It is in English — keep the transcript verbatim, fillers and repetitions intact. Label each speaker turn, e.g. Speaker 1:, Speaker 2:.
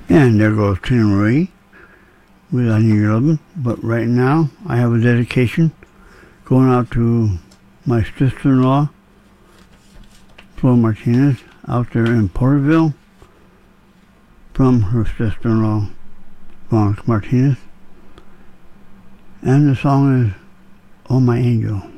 Speaker 1: And there goes Tina Marie with I Need Your Lovin'. But right now, I have a dedication going out to my sister-in-law, Flo Martinez, out there in Porterville, from her sister-in-law, Veronica Martinez. And the song is Oh My Angel.